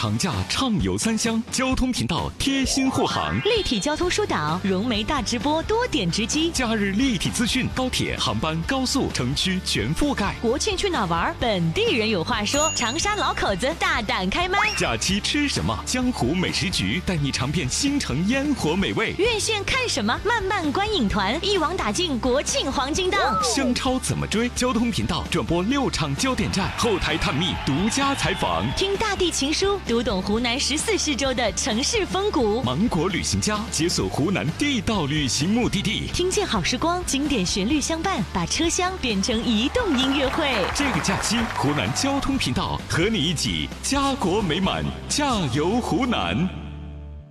长假畅游三湘，交通频道贴心护航， 立体交通疏导，融媒大直播，多点直击， 假日立体资讯，高铁、航班、高速、城区全覆盖。 国庆去哪玩？本地人有话说，长沙老口子大胆开麦。 假期吃什么？江湖美食局带你尝遍新城烟火美味。 院线看什么？漫漫观影团一网打尽国庆黄金档。 香超怎么追？交通频道转播6场焦点站，后台探秘独家采访。 听大地情书，读懂湖南14市州的城市风骨。 芒果旅行家解锁湖南地道旅行目的地。 听见好时光，经典旋律相伴，把车厢变成移动音乐会。 这个假期，湖南交通频道和你一起家国美满，驾游湖南。